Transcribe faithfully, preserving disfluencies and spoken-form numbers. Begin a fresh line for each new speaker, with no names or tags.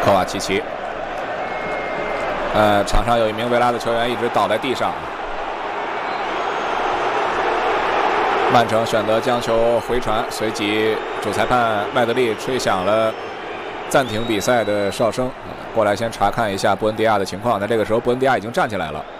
科瓦契奇。呃，场上有一名维拉的球员一直倒在地上。曼城选择将球回传，随即主裁判麦德利吹响了暂停比赛的哨声，过来先查看一下布恩迪亚的情况。那这个时候，布恩迪亚已经站起来了。